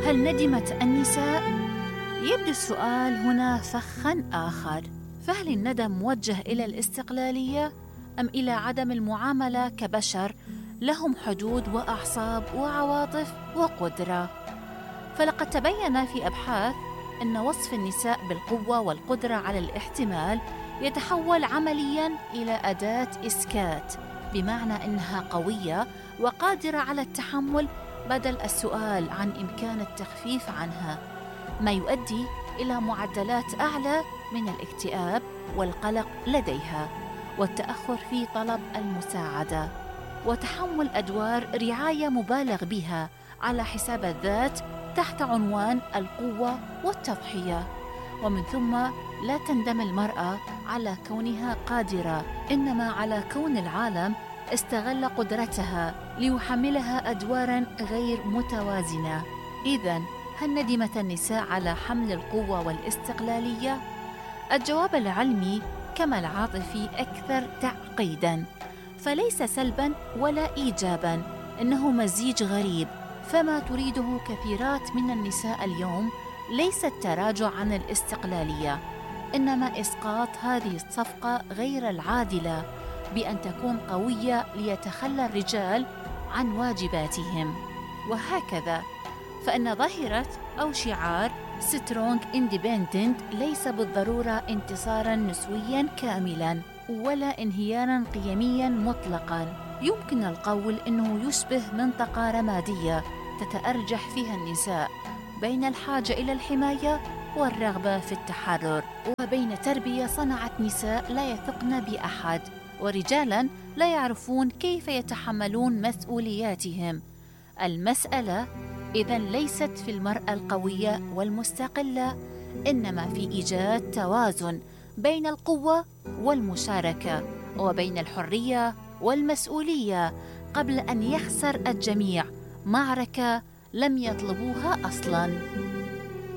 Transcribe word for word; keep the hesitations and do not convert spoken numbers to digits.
هل ندمت النساء؟ يبدو السؤال هنا فخاً آخر، فهل الندم موجه إلى الاستقلالية أم إلى عدم المعاملة كبشر لهم حدود وأعصاب وعواطف وقدرة؟ فلقد تبين في أبحاث أن وصف النساء بالقوة والقدرة على الاحتمال يتحول عملياً إلى أداة إسكات، بمعنى أنها قوية وقادرة على التحمل بدل السؤال عن إمكان التخفيف عنها، ما يؤدي إلى معدلات أعلى من الاكتئاب والقلق لديها، والتأخر في طلب المساعدة، وتحمل أدوار رعاية مبالغ بها على حساب الذات تحت عنوان القوة والتضحية. ومن ثم لا تندم المرأة على كونها قادرة، إنما على كون العالم استغل قدرتها ليحملها أدواراً غير متوازنة. إذن هل ندمت النساء على حمل القوة والاستقلالية؟ الجواب العلمي كما العاطفي أكثر تعقيداً، فليس سلباً ولا إيجاباً، إنه مزيج غريب. فما تريده كثيرات من النساء اليوم ليس التراجع عن الاستقلالية، إنما إسقاط هذه الصفقة غير العادلة بأن تكون قوية ليتخلى الرجال عن واجباتهم. وهكذا فإن ظاهرة أو شعار Strong Independent ليس بالضرورة انتصاراً نسوياً كاملاً ولا انهياراً قيمياً مطلقاً. يمكن القول إنه يشبه منطقة رمادية تتأرجح فيها النساء بين الحاجة إلى الحماية والرغبة في التحرر، وبين تربية صنعت نساء لا يثقن بأحد، ورجالاً لا يعرفون كيف يتحملون مسؤولياتهم. المسألة إذن ليست في المرأة القوية والمستقلة، إنما في إيجاد توازن بين القوة والمشاركة، وبين الحرية والمسؤولية، قبل أن يخسر الجميع معركة لم يطلبوها أصلاً.